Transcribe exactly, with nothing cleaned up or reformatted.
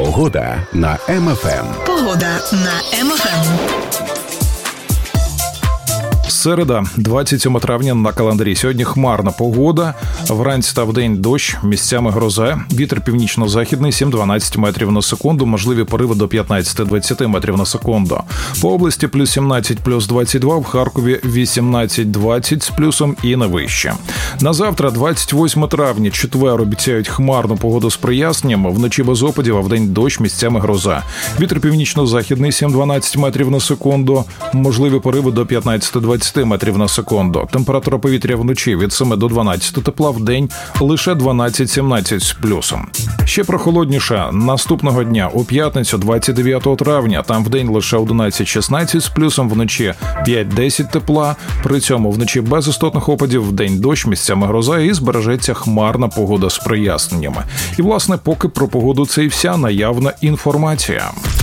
Погода на Ем Еф Ем. Погода на Ем Еф Ем. Середа, двадцять сьоме травня на календарі. Сьогодні хмарна погода. Вранці та вдень дощ, місцями гроза. Вітер північно-західний сім-дванадцять метрів на секунду. Можливі пориви до п'ятнадцять-двадцять метрів на секунду. По області плюс сімнадцять, плюс двадцять два. В Харкові вісімнадцять-двадцять з плюсом і не вище. На завтра, двадцять восьме травня, четвер, обіцяють хмарну погоду з проясненням. Вночі без опадів, а вдень дощ, місцями гроза. Вітер північно-західний сім-дванадцять метрів на секунду. Можливі пориви до п'ятнадцять-двадцять метрів на секунду. Температура повітря вночі від семи до дванадцяти тепла, в день лише дванадцять-сімнадцять з плюсом. Ще прохолодніше наступного дня у п'ятницю, двадцять дев'ятого травня, там в день лише одинадцять-шістнадцять з плюсом, вночі п'ять-десять тепла. При цьому вночі без істотних опадів, в день дощ, місцями гроза і збережеться хмарна погода з проясненнями. І, власне, поки про погоду це і вся наявна інформація.